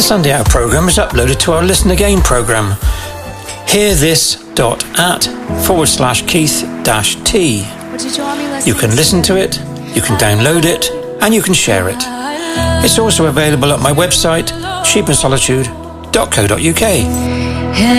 Sunday Hour programme is uploaded to our Listen Again programme. hearthis.at/Keith-T. You can listen to it, you can download it, and you can share it. It's also available at my website, sheepandsolitude.co.uk.